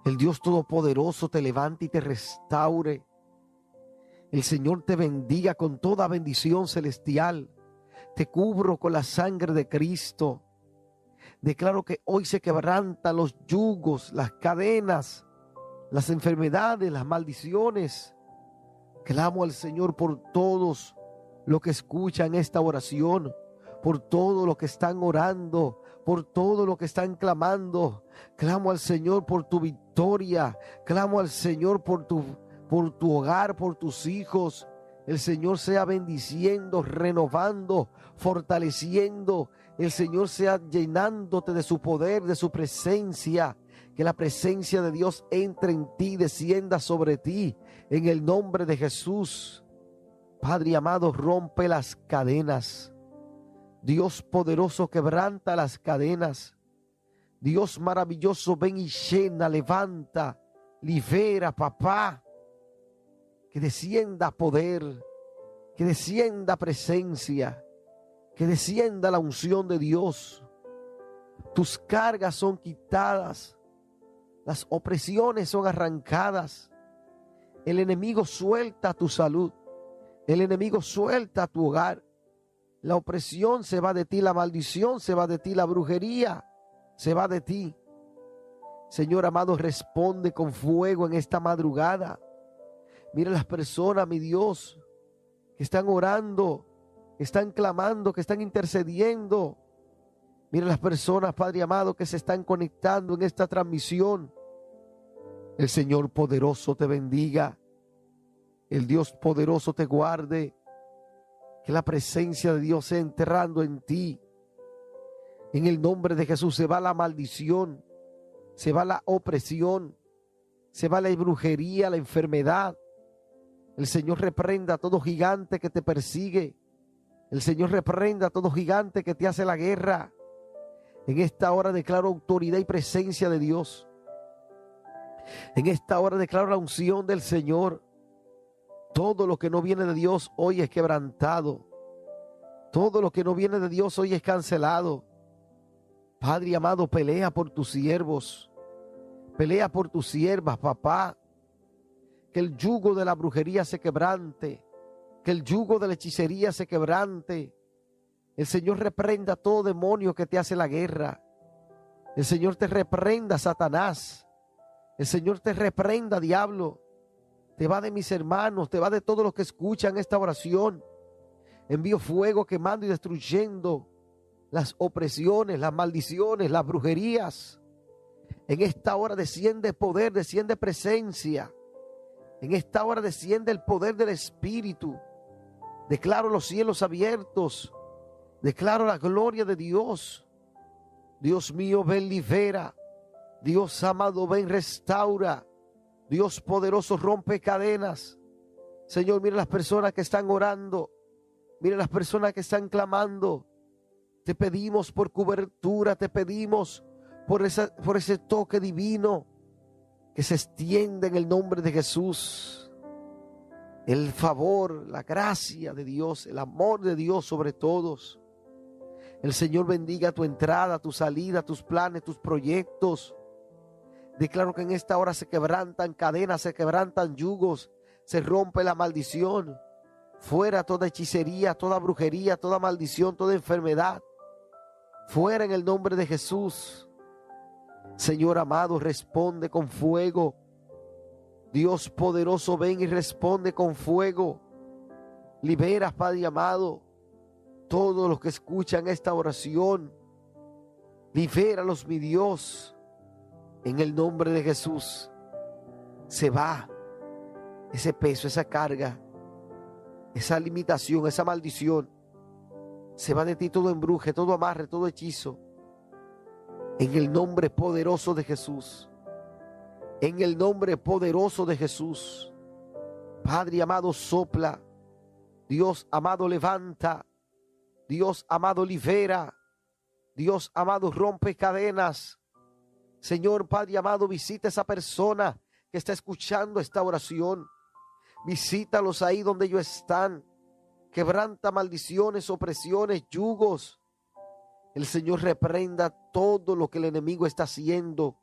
El Dios Todopoderoso te levante y te restaure. El Señor te bendiga con toda bendición celestial. Te cubro con la sangre de Cristo. Declaro que hoy se quebrantan los yugos, las cadenas, las enfermedades, las maldiciones. Clamo al Señor por todos los que escuchan esta oración, por todos los que están orando, por todos los que están clamando. Clamo al Señor por tu victoria. Clamo al Señor por tu hogar, por tus hijos. El Señor sea bendiciendo, renovando, fortaleciendo. El Señor sea llenándote de su poder, de su presencia. Que la presencia de Dios entre en ti, descienda sobre ti. En el nombre de Jesús. Padre amado, rompe las cadenas. Dios poderoso, quebranta las cadenas. Dios maravilloso, ven y llena, levanta, libera, papá. Que descienda poder, que descienda presencia, que descienda la unción de Dios. Tus cargas son quitadas, las opresiones son arrancadas. El enemigo suelta tu salud, el enemigo suelta tu hogar. La opresión se va de ti, la maldición se va de ti, la brujería se va de ti. Señor amado, responde con fuego en esta madrugada. Mira las personas, mi Dios, que están orando, que están clamando, que están intercediendo. Mira las personas, Padre amado, que se están conectando en esta transmisión. El Señor poderoso te bendiga. El Dios poderoso te guarde. Que la presencia de Dios sea entrando en ti. En el nombre de Jesús se va la maldición, se va la opresión, se va la brujería, la enfermedad. El Señor reprenda a todo gigante que te persigue. El Señor reprenda a todo gigante que te hace la guerra. En esta hora declaro autoridad y presencia de Dios. En esta hora declaro la unción del Señor. Todo lo que no viene de Dios hoy es quebrantado. Todo lo que no viene de Dios hoy es cancelado. Padre amado, pelea por tus siervos. Pelea por tus siervas, papá. Que el yugo de la brujería se quebrante. Que el yugo de la hechicería se quebrante. El Señor reprenda a todo demonio que te hace la guerra. El Señor te reprenda, Satanás. El Señor te reprenda, diablo. Te va de mis hermanos, te va de todos los que escuchan esta oración. Envío fuego quemando y destruyendo las opresiones, las maldiciones, las brujerías. En esta hora desciende poder, desciende presencia. En esta hora desciende el poder del Espíritu. Declaro los cielos abiertos. Declaro la gloria de Dios. Dios mío, ven, libera. Dios amado, ven, restaura. Dios poderoso, rompe cadenas. Señor, mira las personas que están orando. Mira las personas que están clamando. Te pedimos por cobertura, te pedimos por ese toque divino que se extiende en el nombre de Jesús. El favor, la gracia de Dios, el amor de Dios sobre todos. El Señor bendiga tu entrada, tu salida, tus planes, tus proyectos. Declaro que en esta hora se quebrantan cadenas, se quebrantan yugos, se rompe la maldición. Fuera toda hechicería, toda brujería, toda maldición, toda enfermedad. Fuera en el nombre de Jesús. Señor amado, responde con fuego. Dios poderoso, ven y responde con fuego. Libera, Padre amado, todos los que escuchan esta oración. Libéralos, mi Dios. En el nombre de Jesús. Se va ese peso, esa carga, esa limitación, esa maldición. Se va de ti todo embruje, todo amarre, todo hechizo. En el nombre poderoso de Jesús. En el nombre poderoso de Jesús. Padre amado, sopla. Dios amado, levanta. Dios amado, libera. Dios amado, rompe cadenas. Señor Padre amado, visita a esa persona que está escuchando esta oración. Visítalos ahí donde ellos están. Quebranta maldiciones, opresiones, yugos. El Señor reprenda todo lo que el enemigo está haciendo.